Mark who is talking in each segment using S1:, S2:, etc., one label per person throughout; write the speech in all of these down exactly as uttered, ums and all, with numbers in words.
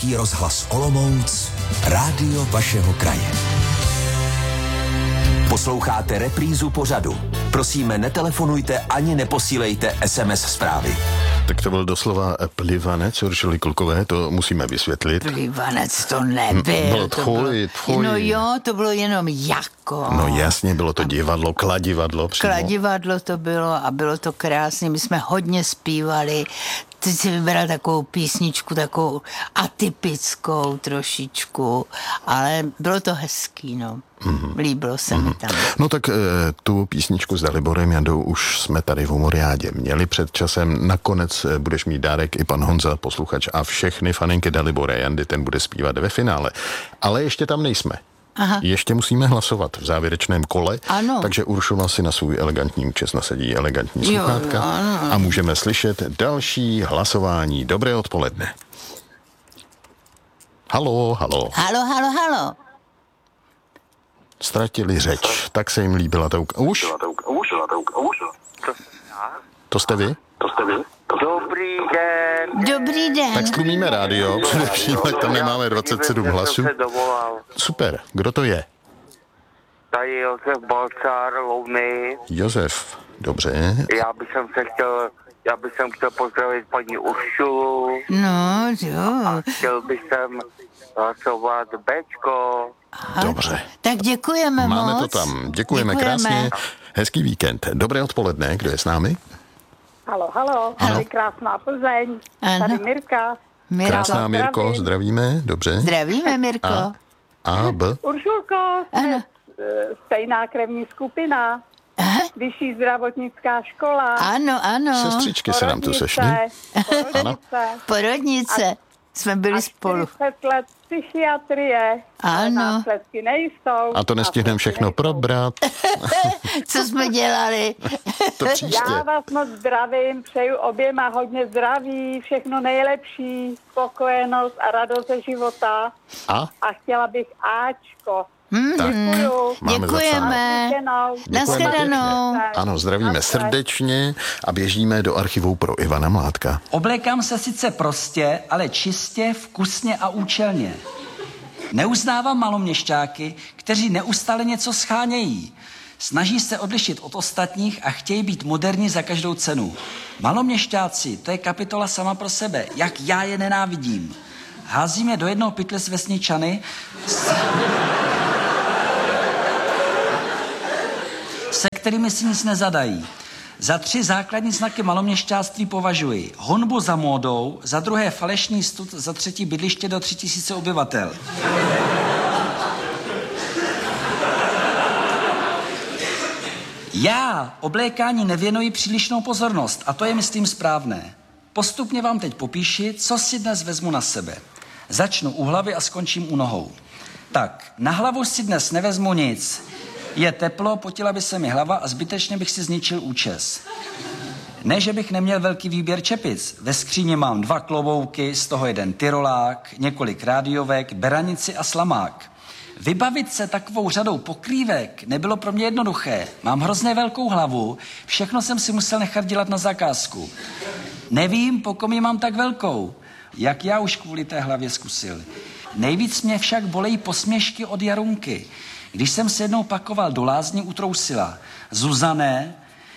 S1: Český rozhlas Olomouc, rádio vašeho kraje. Posloucháte reprízu pořadu. Prosíme, netelefonujte ani neposílejte es em es zprávy.
S2: Tak to byl doslova plivanec Uršuly Klukové, to musíme vysvětlit.
S3: Plivanec to nebyl.
S2: Bylo
S3: to
S2: tchoj, tchoj.
S3: No jo, to bylo jenom jako.
S2: No jasně, bylo to divadlo, kladivadlo přímo.
S3: Kladivadlo to bylo a bylo to krásné. My jsme hodně zpívali. Teď si vybral takovou písničku, takovou atypickou trošičku, ale bylo to hezký, no. Mm-hmm. Líbilo se mm-hmm. mi tam.
S2: No tak e, tu písničku s Daliborem Jandou už jsme tady v Humoriádě měli před časem. Nakonec e, budeš mít dárek i pan Honza, posluchač, a všechny faninky Dalibora Jandy, ten bude zpívat ve finále. Ale ještě tam nejsme. Aha. Ještě musíme hlasovat v závěrečném kole,
S3: ano.
S2: Takže Uršula si na svůj elegantní účes nasadí elegantní sluchátka
S3: jo, ano.
S2: a můžeme slyšet další hlasování. Dobré odpoledne. Halo, halo.
S3: Halo, halo, halo.
S2: Ztratili řeč, tak se jim líbila ta uka. Už? To jste vy?
S4: To jste vy? Dobrý den.
S3: Dobrý den.
S2: Tak stlumíme rádio, především, tak tam nemáme dvacet sedm hlasů. Super, kdo to je?
S4: Tady Josef Balcár, Louny.
S2: Josef, dobře.
S4: Já bych se chtěl, já bych chtěl pozdravit paní Uršulu.
S3: No, jo.
S4: A chtěl bych sem hlasovat Bčko.
S3: Aha.
S2: Dobře.
S3: Tak děkujeme
S2: Máme
S3: moc.
S2: to tam, děkujeme,
S3: děkujeme
S2: krásně. Hezký víkend. Dobré odpoledne, kdo je s námi?
S5: Halo, halo, tady krásná Plzeň,
S3: ano.
S5: tady Mirka.
S3: Mirko.
S2: Krásná Mirko,
S5: zdravím.
S2: zdravíme, dobře.
S3: Zdravíme, Mirko.
S2: A, a B.
S5: Uršulko,
S3: Ano.
S5: stejná krevní skupina,
S3: Aha.
S5: vyšší zdravotnická škola.
S3: Ano, ano.
S2: Sestřičky se nám tu sešly.
S5: Porodnice.
S3: Porodnice. Jsme byli
S5: A
S3: spolu.
S5: čtyřicet let psychiatrie.
S3: Ano.
S5: Následky nejsou.
S2: A to nestihneme všechno probrat.
S3: Co jsme dělali?
S2: To příště.
S5: Já vás moc zdravím, přeju oběma hodně zdraví, všechno nejlepší, spokojenost a radost ze života.
S2: A?
S5: A chtěla bych Ačko.
S3: Hmm.
S2: Tak,
S5: Děkuju.
S2: máme
S3: Děkujeme. Nashledanou.
S2: Ano, zdravíme srdečně a běžíme do archivu pro Ivana Mládka.
S6: Oblékám se sice prostě, ale čistě, vkusně a účelně. Neuznávám maloměšťáky, kteří neustále něco schánějí. Snaží se odlišit od ostatních a chtějí být moderní za každou cenu. Maloměšťáci, to je kapitola sama pro sebe, jak já je nenávidím. Házím je do jednoho pytle s vesničany, s... se kterými si nic nezadají. Za tři základní znaky maloměšťáctví považuji honbu za módou, za druhé falešný stud, za třetí bydliště do tři tisíce obyvatel. Já oblékání nevěnuji přílišnou pozornost a to je, myslím, správné. Postupně vám teď popíši, co si dnes vezmu na sebe. Začnu u hlavy a skončím u nohou. Tak, na hlavu si dnes nevezmu nic. Je teplo, potila by se mi hlava a zbytečně bych si zničil účes. Ne, že bych neměl velký výběr čepic. Ve skříni mám dva klobouky, z toho jeden tyrolák, několik rádiovek, beranici a slamák. Vybavit se takovou řadou pokrývek nebylo pro mě jednoduché. Mám hrozně velkou hlavu, všechno jsem si musel nechat dělat na zakázku. Nevím, po kom ji mám tak velkou, jak já už kvůli té hlavě zkusil. Nejvíc mě však bolejí posměšky od Jarunky. Když jsem se jednou pakoval do lázní, utrousila: Zuzané,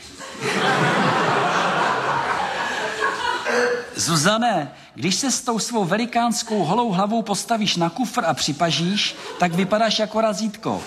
S6: Zuzané, když se s tou svou velikánskou holou hlavou postavíš na kufr a připažíš, tak vypadáš jako razítko.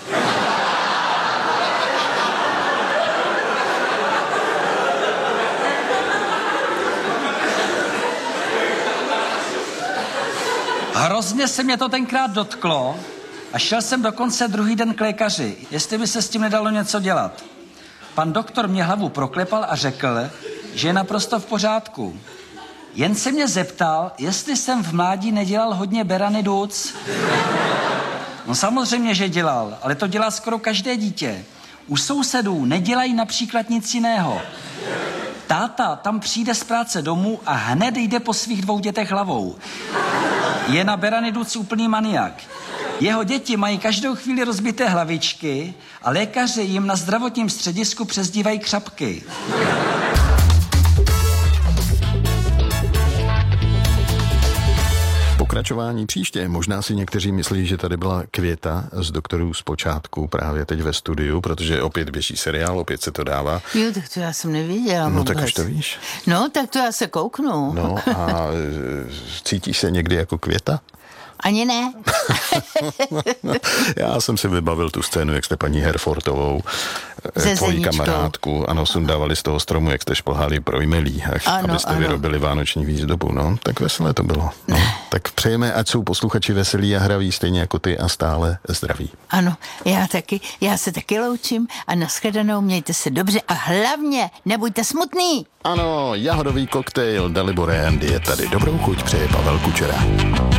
S6: Hrozně se mě to tenkrát dotklo a šel jsem dokonce druhý den k lékaři, jestli by se s tím nedalo něco dělat. Pan doktor mě hlavu proklepal a řekl, že je naprosto v pořádku. Jen se mě zeptal, jestli jsem v mládí nedělal hodně berany duc. No samozřejmě, že dělal, ale to dělá skoro každé dítě. U sousedů nedělají například nic jiného. Táta tam přijde z práce domů a hned jde po svých dvou dětech hlavou. Je na berany duc úplný maniak. Jeho děti mají každou chvíli rozbité hlavičky a lékaři jim na zdravotním středisku přezdívají křapky.
S2: pokračování příště. Možná si někteří myslí, že tady byla Květa z Doktorů z počátku právě teď ve studiu, protože opět běží seriál, opět se to dává.
S3: Jo, tak to já jsem neviděla.
S2: No
S3: vůbec.
S2: tak už to víš.
S3: No, tak to já se kouknu.
S2: No a cítíš se někdy jako Květa?
S3: Ani ne.
S2: Já jsem si vybavil tu scénu, jak jste paní Herfortovou,
S3: Se
S2: tvoji
S3: Zeničkou.
S2: kamarádku, ano, sundávali z toho stromu, jak jste šplhali pro jmelí,
S3: Ano,
S2: abyste
S3: ano.
S2: vyrobili vánoční výzdobu. No, tak veselé to bylo. No, tak přejeme, ať jsou posluchači veselí a hraví stejně jako ty a stále zdraví.
S3: Ano, já taky, já se taky loučím a nashledanou, mějte se dobře a hlavně nebuďte smutný.
S2: Ano, jahodový koktejl Dalibor Jandy je tady. Dobrou chuť přeje Pavel Kučera.